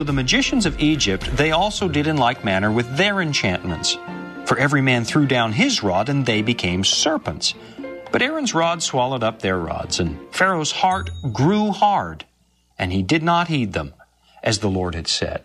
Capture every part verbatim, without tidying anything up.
The magicians of Egypt, they also did in like manner with their enchantments. For every man threw down his rod, and they became serpents. But Aaron's rod swallowed up their rods, and Pharaoh's heart grew hard, and he did not heed them, as the Lord had said.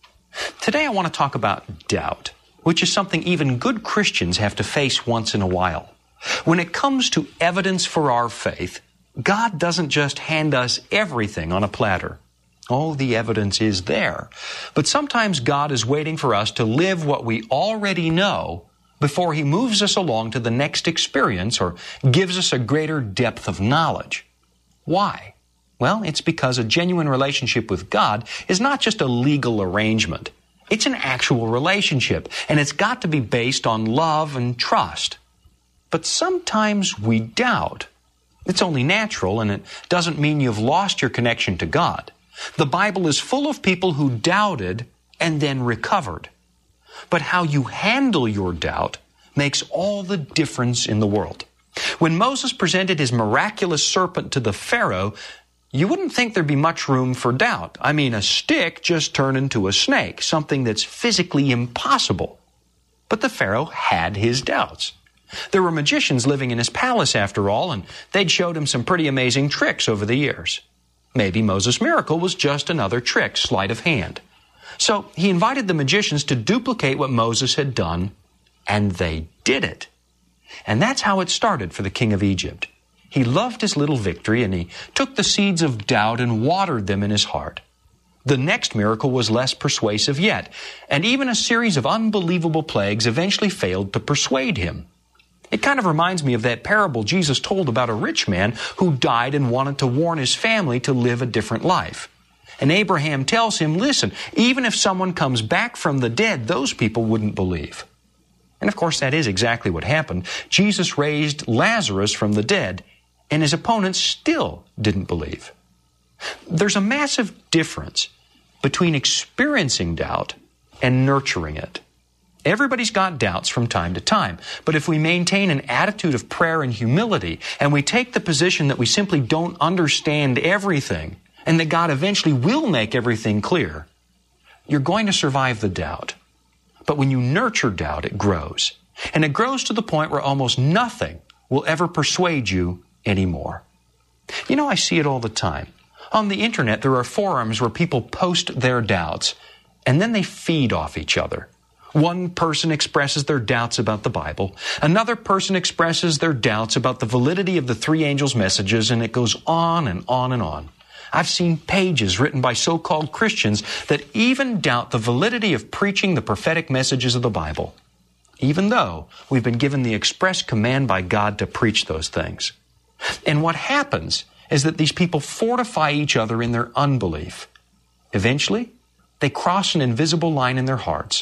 Today I want to talk about doubt, which is something even good Christians have to face once in a while. When it comes to evidence for our faith, God doesn't just hand us everything on a platter. Oh, the evidence is there. But sometimes God is waiting for us to live what we already know before He moves us along to the next experience or gives us a greater depth of knowledge. Why? Well, it's because a genuine relationship with God is not just a legal arrangement. It's an actual relationship, and it's got to be based on love and trust. But sometimes we doubt. It's only natural, and it doesn't mean you've lost your connection to God. The Bible is full of people who doubted and then recovered. But how you handle your doubt makes all the difference in the world. When Moses presented his miraculous serpent to the Pharaoh, you wouldn't think there'd be much room for doubt. I mean, a stick just turned into a snake, something that's physically impossible. But the Pharaoh had his doubts. There were magicians living in his palace, after all, and they'd showed him some pretty amazing tricks over the years. Maybe Moses' miracle was just another trick, sleight of hand. So he invited the magicians to duplicate what Moses had done, and they did it. And that's how it started for the king of Egypt. He loved his little victory, and he took the seeds of doubt and watered them in his heart. The next miracle was less persuasive yet, and even a series of unbelievable plagues eventually failed to persuade him. It kind of reminds me of that parable Jesus told about a rich man who died and wanted to warn his family to live a different life. And Abraham tells him, listen, even if someone comes back from the dead, those people wouldn't believe. And of course, that is exactly what happened. Jesus raised Lazarus from the dead, and his opponents still didn't believe. There's a massive difference between experiencing doubt and nurturing it. Everybody's got doubts from time to time, but if we maintain an attitude of prayer and humility, and we take the position that we simply don't understand everything, and that God eventually will make everything clear, you're going to survive the doubt. But when you nurture doubt, it grows. And it grows to the point where almost nothing will ever persuade you anymore. You know, I see it all the time. On the internet, there are forums where people post their doubts, and then they feed off each other. One person expresses their doubts about the Bible. Another person expresses their doubts about the validity of the three angels' messages, and it goes on and on and on. I've seen pages written by so-called Christians that even doubt the validity of preaching the prophetic messages of the Bible, even though we've been given the express command by God to preach those things. And what happens is that these people fortify each other in their unbelief. Eventually, they cross an invisible line in their hearts,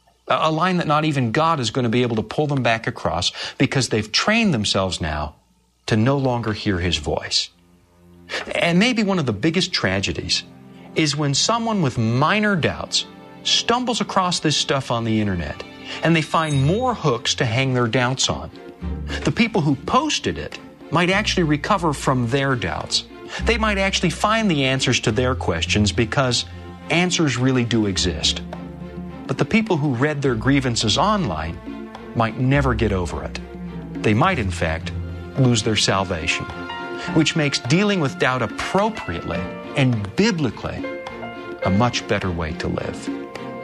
a line that not even God is going to be able to pull them back across because they've trained themselves now to no longer hear His voice. And maybe one of the biggest tragedies is when someone with minor doubts stumbles across this stuff on the internet and they find more hooks to hang their doubts on. The people who posted it might actually recover from their doubts. They might actually find the answers to their questions because answers really do exist. But the people who read their grievances online might never get over it. They might, in fact, lose their salvation, which makes dealing with doubt appropriately and biblically a much better way to live.